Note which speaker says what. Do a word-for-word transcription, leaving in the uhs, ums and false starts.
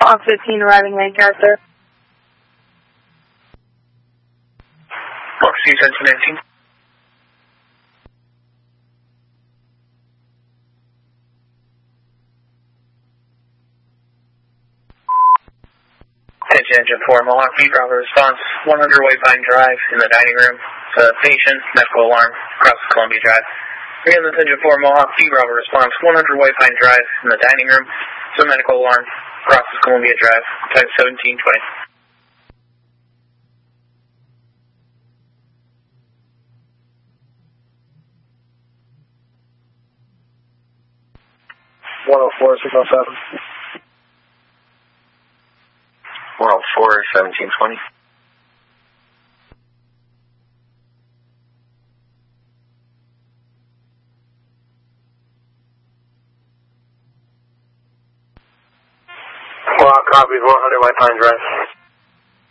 Speaker 1: Block fifteen arriving Lancaster.
Speaker 2: Block C seventeen nineteen. Attention Engine four, Mohawk Beat Bravo response, one hundred White Pine Drive in the dining room. It's a patient, medical alarm, across Columbia Drive. Again, this Engine four, Mohawk Beat Bravo response, one hundred White Pine Drive in the dining room. It's a medical alarm, across Columbia Drive, time seventeen twenty.
Speaker 3: one oh four, six oh seven.
Speaker 4: one oh four, seventeen twenty.
Speaker 3: Well, copies, one hundred White Pine Drive.